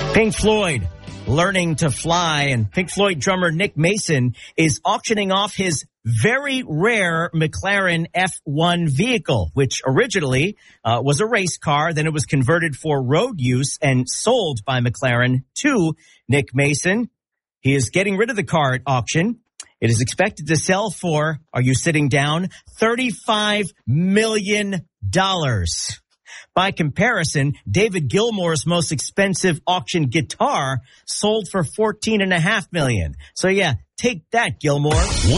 Pink Floyd learning to fly, and Pink Floyd drummer Nick Mason is auctioning off his very rare McLaren F1 vehicle, which originally was a race car. Then it was converted for road use and sold by McLaren to Nick Mason. He is getting rid of the car at auction. It is expected to sell for, are you sitting down, $35 million. By comparison, David Gilmour's most expensive auction guitar sold for $14.5 million. So yeah, take that, Gilmour.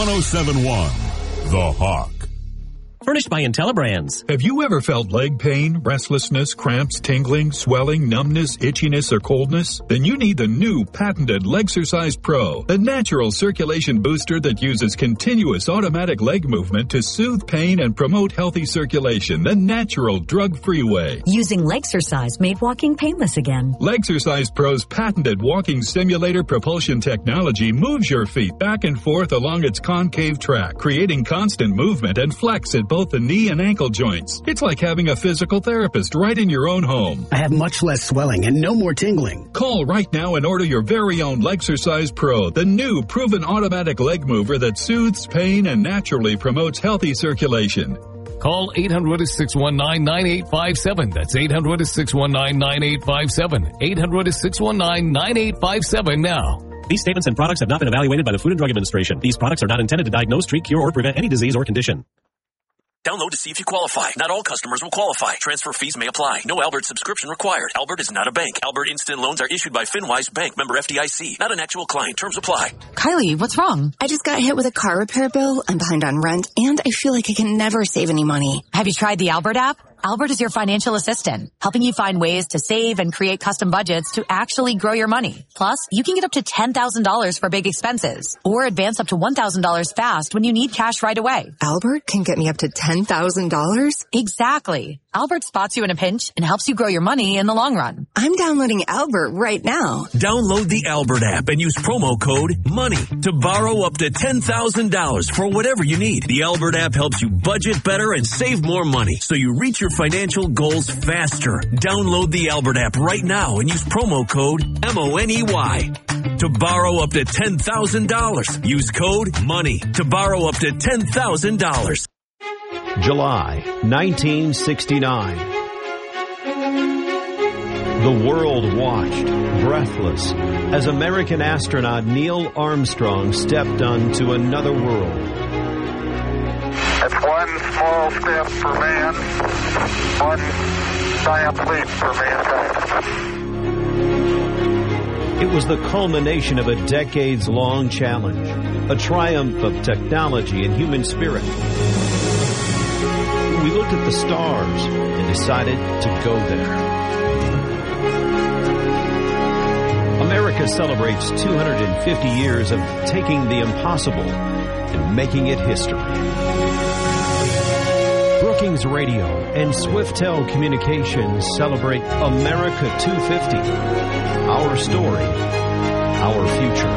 107.1 The Hawk. Furnished by IntelliBrands. Have you ever felt leg pain, restlessness, cramps, tingling, swelling, numbness, itchiness, or coldness? Then you need the new patented Legsercise Pro, a natural circulation booster that uses continuous automatic leg movement to soothe pain and promote healthy circulation the natural drug-free way. Using Legsercise made walking painless again. Legsercise Pro's patented walking simulator propulsion technology moves your feet back and forth along its concave track, creating constant movement and flex at both the knee and ankle joints. It's like having a physical therapist right in your own home. I have much less swelling and no more tingling. Call right now and order your very own Legsercise Pro, the new proven automatic leg mover that soothes pain and naturally promotes healthy circulation. Call 800-619-9857. That's 800-619-9857. 800-619-9857 now. These statements and products have not been evaluated by the Food and Drug Administration. These products are not intended to diagnose, treat, cure, or prevent any disease or condition. Download to see if you qualify. Not all customers will qualify. Transfer fees may apply. No Albert subscription required. Albert is not a bank. Albert Instant Loans are issued by FinWise Bank, member FDIC. Not an actual client. Terms apply. Kylie, what's wrong? I just got hit with a car repair bill. I'm behind on rent, and I feel like I can never save any money. Have you tried the Albert app? Albert is your financial assistant, helping you find ways to save and create custom budgets to actually grow your money. Plus, you can get up to $10,000 for big expenses or advance up to $1,000 fast when you need cash right away. Albert can get me up to $10,000? Exactly. Albert spots you in a pinch and helps you grow your money in the long run. I'm downloading Albert right now. Download the Albert app and use promo code MONEY to borrow up to $10,000 for whatever you need. The Albert app helps you budget better and save more money so you reach your financial goals faster. Download the Albert app right now and use promo code MONEY to borrow up to $10,000. Use code MONEY to borrow up to $10,000. July 1969. The world watched, breathless, as American astronaut Neil Armstrong stepped onto another world. It's one small step for man, one giant leap for mankind. It was the culmination of a decades-long challenge, a triumph of technology and human spirit. We looked at the stars and decided to go there. America celebrates 250 years of taking the impossible and making it history. Brookings Radio and Swiftel Communications celebrate America 250. Our story, our future.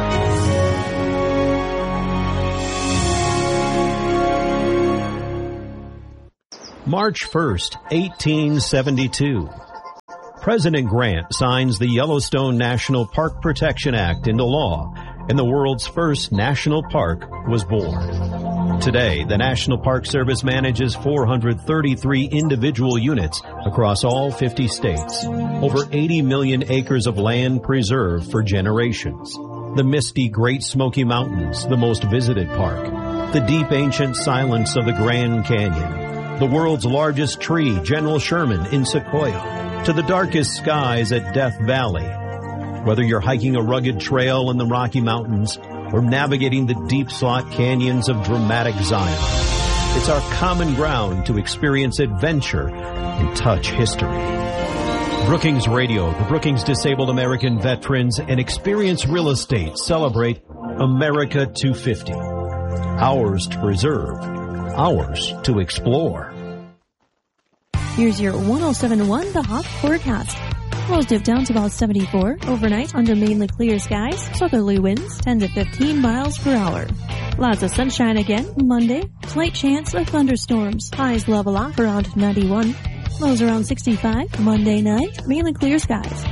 March 1st, 1872. President Grant signs the Yellowstone National Park Protection Act into law, and the world's first national park was born. Today, the National Park Service manages 433 individual units across all 50 states. Over 80 million acres of land preserved for generations. The misty Great Smoky Mountains, the most visited park. The deep ancient silence of the Grand Canyon. The world's largest tree, General Sherman in Sequoia, to the darkest skies at Death Valley. Whether you're hiking a rugged trail in the Rocky Mountains or navigating the deep-sought canyons of dramatic Zion, it's our common ground to experience adventure and touch history. Brookings Radio, the Brookings Disabled American Veterans, and Experience Real Estate celebrate America 250. Ours to preserve. Ours to explore. Here's your 107.1 The Hawk forecast. Lows dip down to about 74 overnight under mainly clear skies. Southerly winds 10 to 15 miles per hour. Lots of sunshine again Monday. Slight chance of thunderstorms. Highs level off around 91. Lows around 65 Monday night. Mainly clear skies.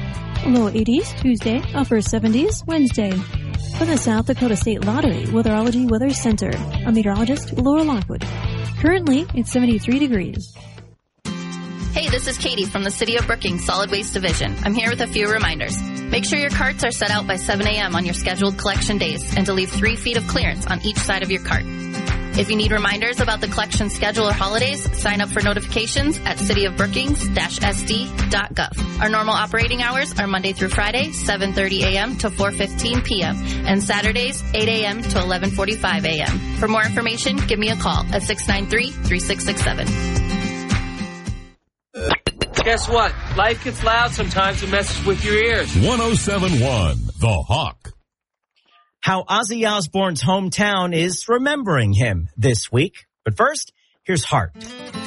Low 80s Tuesday, upper 70s Wednesday. From the South Dakota State Lottery Weatherology Weather Center, I'm meteorologist Laura Lockwood. Currently, it's 73 degrees. Hey, this is Katie from the City of Brookings Solid Waste Division. I'm here with a few reminders. Make sure your carts are set out by 7 a.m. on your scheduled collection days and to leave 3 feet of clearance on each side of your cart. If you need reminders about the collection schedule or holidays, sign up for notifications at cityofbrookings-sd.gov. Our normal operating hours are Monday through Friday, 7:30 a.m. to 4:15 p.m. and Saturdays, 8 a.m. to 11:45 a.m. For more information, give me a call at 693-3667. Guess what? Life gets loud sometimes and messes with your ears. 107.1 The Hawk. How Ozzy Osbourne's hometown is remembering him this week. But first, here's Heart.